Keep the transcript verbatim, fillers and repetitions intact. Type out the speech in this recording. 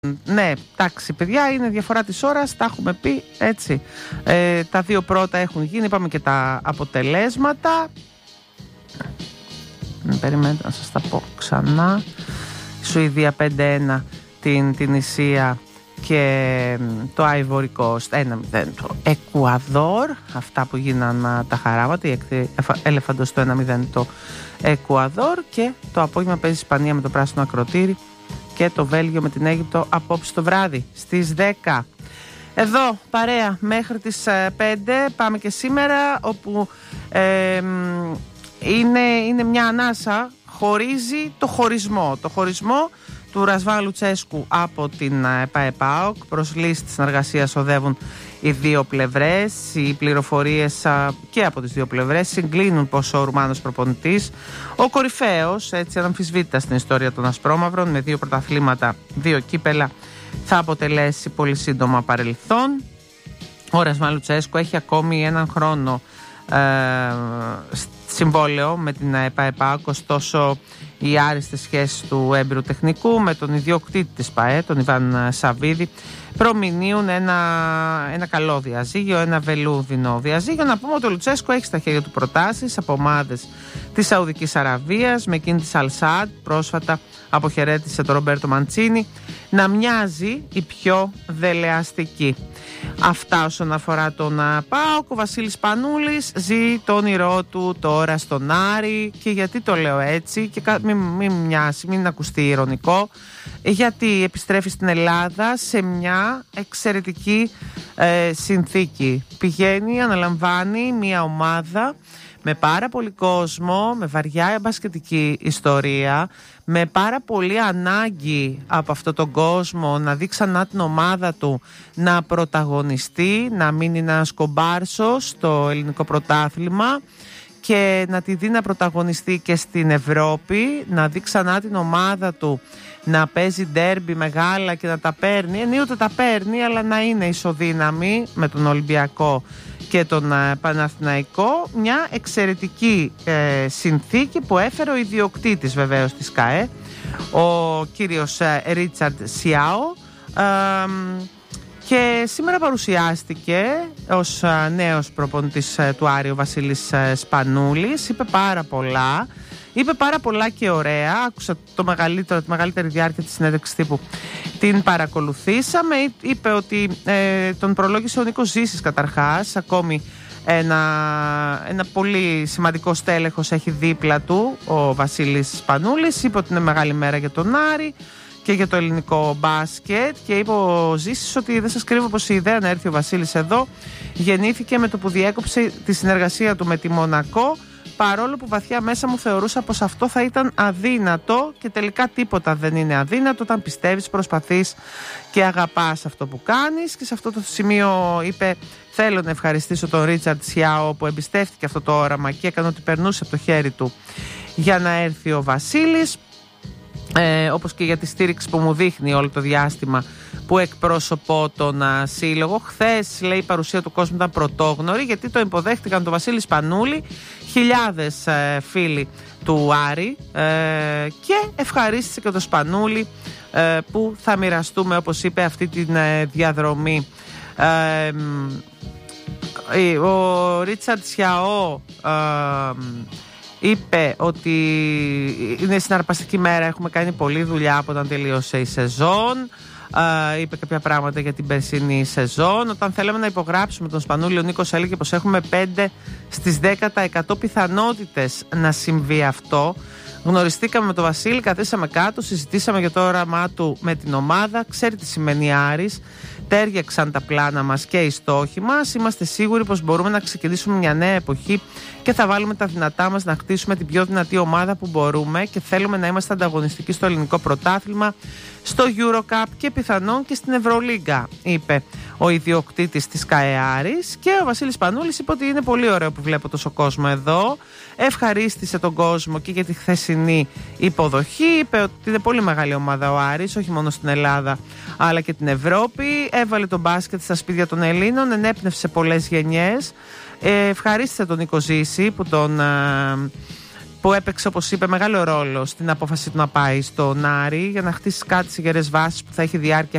Ναι, εντάξει παιδιά, είναι διαφορά της ώρας, τα έχουμε πει έτσι. Ε, τα δύο πρώτα έχουν γίνει, είπαμε και τα αποτελέσματα. Περιμένετε να σας τα πω ξανά. Σουηδία πέντε ένα την Τινησία και το Ivory Coast ένα μηδέν το Εκουαδόρ. Αυτά που γίναν τα χαράματα, η Έλεφαντος το ένα μηδέν το Εκουαδόρ. Και το απόγευμα παίζει Ισπανία με το πράσινο ακροτήρι και το Βέλγιο με την Αίγυπτο απόψε το βράδυ στις δέκα. Εδώ παρέα μέχρι τις πέντε πάμε και σήμερα, όπου ε, είναι, είναι μια ανάσα, χωρίζει το χωρισμό. Το χωρισμό του Ρασβάν Λουτσέσκου από την ΠΑΕΠΑΟΚ. Προς λύση της συνεργασίας οδεύουν οι δύο πλευρές. Οι πληροφορίες και από τις δύο πλευρές συγκλίνουν πως ο Ρουμάνος προπονητής, ο κορυφαίος, έτσι αναμφισβήτητα στην ιστορία των Ασπρόμαυρων, με δύο πρωταθλήματα, δύο κύπελα, θα αποτελέσει πολύ σύντομα παρελθόν. Ο Ρασβάν Λουτσέσκου έχει ακόμη έναν χρόνο ε, συμβόλαιο με την ΠΑΕΠΑΟΚ, ωστόσο οι άριστες σχέσεις του έμπειρου τεχνικού με τον ιδιοκτήτη της ΠΑΕ, τον Ιβάν Σαββίδη, προμηνύουν ένα, ένα καλό διαζύγιο, ένα βελούδινο διαζύγιο. Να πούμε ότι ο Λουτσέσκου έχει στα χέρια του προτάσεις από ομάδες της Σαουδικής Αραβίας, με εκείνη της Αλσάντ, πρόσφατα αποχαιρέτησε τον Ρομπέρτο Μαντσίνι, να μοιάζει η πιο δελεαστική. Αυτά όσον αφορά τον ΠΑΟΚ. Ο Βασίλης Πανούλης ζει το όνειρό του τώρα στον Άρη. Και γιατί το λέω έτσι, και μην, μην μοιάσει, μην ακουστεί ειρωνικό, γιατί επιστρέφει στην Ελλάδα σε μια εξαιρετική ε, συνθήκη. Πηγαίνει, αναλαμβάνει μια ομάδα με πάρα πολύ κόσμο, με βαριά μπασκετική ιστορία, με πάρα πολύ ανάγκη από αυτόν τον κόσμο να δει ξανά την ομάδα του να πρωταγωνιστεί, να μην είναι ένας κομπάρσος στο ελληνικό πρωτάθλημα και να τη δει να πρωταγωνιστεί και στην Ευρώπη, να δει ξανά την ομάδα του να παίζει ντέρμπι μεγάλα και να τα παίρνει, ενίοτε τα παίρνει, αλλά να είναι ισοδύναμη με τον Ολυμπιακό και τον Παναθηναϊκό. Μια εξαιρετική ε, συνθήκη που έφερε ο ιδιοκτήτης βεβαίως της ΚΑΕ, ο κύριος ε, Ρίτσαρντ Σιάο, ε, και σήμερα παρουσιάστηκε ως ε, νέος προπονητής ε, του Άρη ο Βασίλης ε, Σπανούλης. Είπε πάρα πολλά. Είπε πάρα πολλά και ωραία. Άκουσα το μεγαλύτερο, τη μεγαλύτερη διάρκεια της συνέντευξης τύπου. Την παρακολουθήσαμε. Είπε ότι ε, τον προλόγησε ο Νίκος Ζήσης καταρχάς. Ακόμη ένα, ένα πολύ σημαντικό στέλεχος έχει δίπλα του ο Βασίλης Σπανούλης. Είπε ότι είναι μεγάλη μέρα για τον Άρη και για το ελληνικό μπάσκετ. Και είπε ο Ζήσης ότι δεν σας κρύβω πως η ιδέα να έρθει ο Βασίλης εδώ γεννήθηκε με το που διέκοψε τη συνεργασία του με τη Μονακό, παρόλο που βαθιά μέσα μου θεωρούσα πως αυτό θα ήταν αδύνατο, και τελικά τίποτα δεν είναι αδύνατο όταν πιστεύεις, προσπαθείς και αγαπάς αυτό που κάνεις. Και σε αυτό το σημείο είπε: θέλω να ευχαριστήσω τον Ρίτσαρντ Σιάο που εμπιστεύτηκε αυτό το όραμα και έκανε ότι περνούσε από το χέρι του για να έρθει ο Βασίλης, ε, όπως και για τη στήριξη που μου δείχνει όλο το διάστημα που εκπρόσωπω τον α, σύλλογο. Χθες, λέει, η παρουσία του κόσμου ήταν πρωτόγνωρη, γιατί το υποδέχτηκαν τον Βασίλη Σπανούλη χιλιάδες ε, φίλοι του Άρη, ε, και ευχαρίστησε και τον Σπανούλη ε, που θα μοιραστούμε, όπως είπε, αυτή τη ε, διαδρομή. Ε, ο Ρίτσαρντ Σιαό ε, είπε ότι είναι συναρπαστική μέρα, έχουμε κάνει πολλή δουλειά από όταν τελείωσε η σεζόν. Uh, είπε κάποια πράγματα για την περσινή σεζόν. Όταν θέλαμε να υπογράψουμε τον Σπανούλη, ο Νίκος έλεγε πως έχουμε πέντε στις δέκα τοις εκατό πιθανότητες να συμβεί αυτό. Γνωριστήκαμε με τον Βασίλη, καθίσαμε κάτω, συζητήσαμε για το όραμά του με την ομάδα. Ξέρει τι σημαίνει Άρης. Τέριαξαν τα πλάνα μας και οι στόχοι μας. Είμαστε σίγουροι πως μπορούμε να ξεκινήσουμε μια νέα εποχή και θα βάλουμε τα δυνατά μας να χτίσουμε την πιο δυνατή ομάδα που μπορούμε, και θέλουμε να είμαστε ανταγωνιστικοί στο ελληνικό πρωτάθλημα, στο EuroCup και πιθανόν και στην Ευρωλίγκα, είπε ο ιδιοκτήτης της ΚΑΕ Άρης. Και ο Βασίλης Πανούλης είπε ότι είναι πολύ ωραίο που βλέπω τόσο κόσμο εδώ. Ευχαρίστησε τον κόσμο και για τη χθεσινή υποδοχή. Είπε ότι είναι πολύ μεγάλη ομάδα ο Άρης, όχι μόνο στην Ελλάδα αλλά και την Ευρώπη. Έβαλε τον μπάσκετ στα σπίτια των Ελλήνων, ενέπνευσε πολλές γενιές. Ε, ευχαρίστησε τον Νίκο Ζήση που τον, ε, που έπαιξε, όπως είπε, μεγάλο ρόλο στην απόφαση του να πάει στο Νάρη για να χτίσει κάτι σε γερές βάσεις που θα έχει διάρκεια